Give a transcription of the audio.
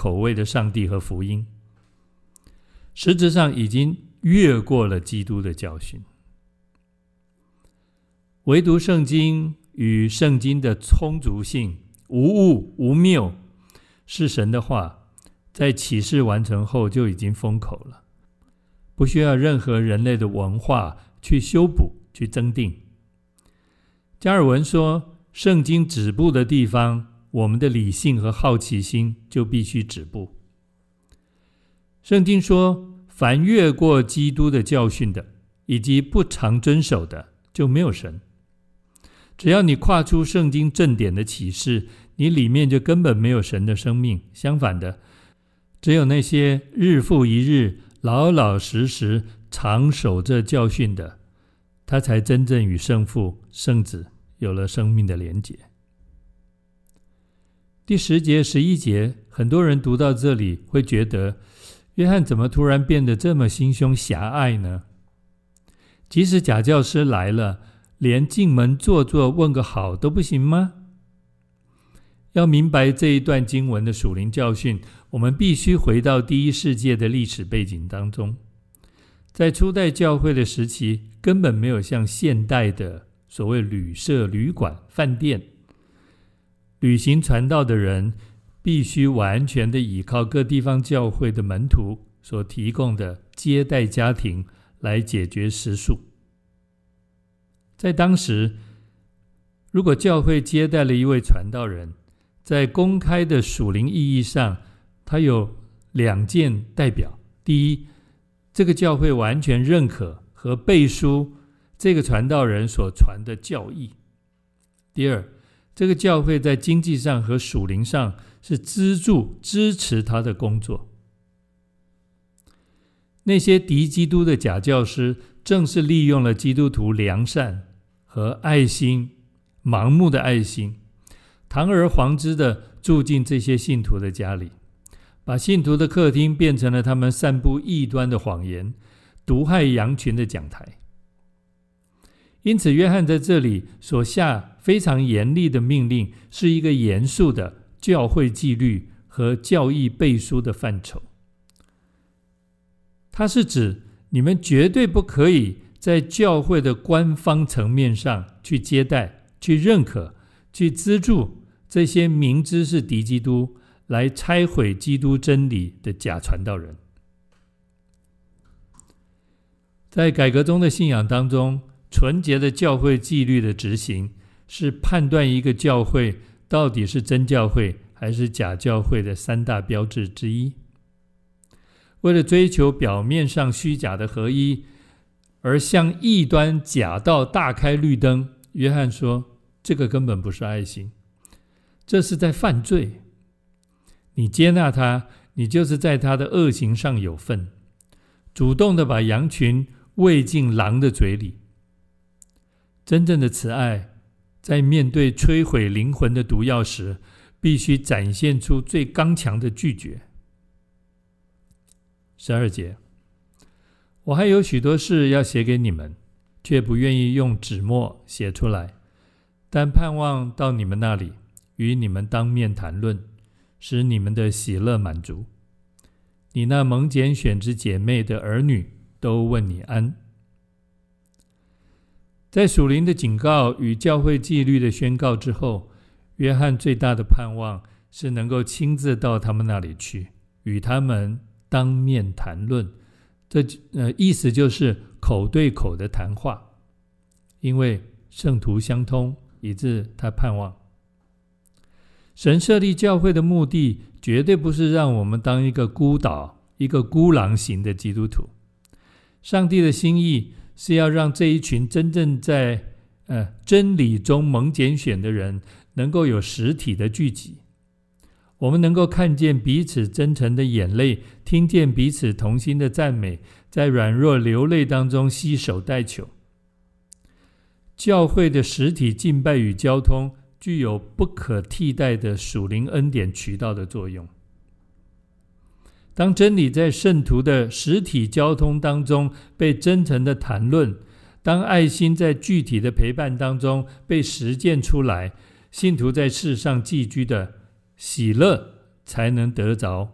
口味的上帝和福音，实质上已经越过了基督的教训。唯独圣经与圣经的充足性、无误无谬，是神的话，在启示完成后就已经封口了，不需要任何人类的文化去修补、去增订。加尔文说，圣经止步的地方，我们的理性和好奇心就必须止步。圣经说，凡越过基督的教训的，以及不常遵守的，就没有神。只要你跨出圣经正典的启示，你里面就根本没有神的生命。相反的，只有那些日复一日、老老实实常守这教训的，他才真正与圣父、圣子有了生命的连结。第10节、11节，很多人读到这里会觉得，约翰怎么突然变得这么心胸狭隘呢？即使假教师来了，连进门坐坐问个好都不行吗？要明白这一段经文的属灵教训，我们必须回到第一世界的历史背景当中。在初代教会的时期，根本没有像现代的所谓旅社、旅馆、饭店。旅行传道的人必须完全的依靠各地方教会的门徒所提供的接待家庭来解决食宿。在当时，如果教会接待了一位传道人，在公开的属灵意义上，他有2件代表。第一，这个教会完全认可和背书这个传道人所传的教义。第二，这个教会在经济上和属灵上是资助支持他的工作。那些敌基督的假教师正是利用了基督徒良善和爱心、盲目的爱心，堂而皇之的住进这些信徒的家里，把信徒的客厅变成了他们散布异端的谎言、毒害羊群的讲台。因此，约翰在这里所下非常严厉的命令，是一个严肃的教会纪律和教义背书的范畴。它是指你们绝对不可以在教会的官方层面上去接待、去认可、去资助这些明知是敌基督、来拆毁基督真理的假传道人。在改革中的信仰当中，纯洁的教会纪律的执行，是判断一个教会到底是真教会还是假教会的3大标志之一。为了追求表面上虚假的合一，而向异端假道大开绿灯，约翰说，这个根本不是爱心，这是在犯罪。你接纳他，你就是在他的恶行上有份，主动的把羊群喂进狼的嘴里。真正的慈爱，在面对摧毁灵魂的毒药时，必须展现出最刚强的拒绝。12节，我还有许多事要写给你们，却不愿意用纸墨写出来，但盼望到你们那里，与你们当面谈论，使你们的喜乐满足。你那蒙拣选之姐妹的儿女都问你安。在属灵的警告与教会纪律的宣告之后，约翰最大的盼望是能够亲自到他们那里去，与他们当面谈论。这意思就是口对口的谈话，因为圣徒相通，以致他盼望。神设立教会的目的，绝对不是让我们当一个孤岛、一个孤狼型的基督徒。上帝的心意是要让这一群真正在真理中蒙拣选的人，能够有实体的聚集。我们能够看见彼此真诚的眼泪，听见彼此同心的赞美，在软弱流泪当中携手代求。教会的实体敬拜与交通，具有不可替代的属灵恩典渠道的作用。当真理在圣徒的实体交通当中被真诚的谈论，当爱心在具体的陪伴当中被实践出来，信徒在世上寄居的喜乐才能得着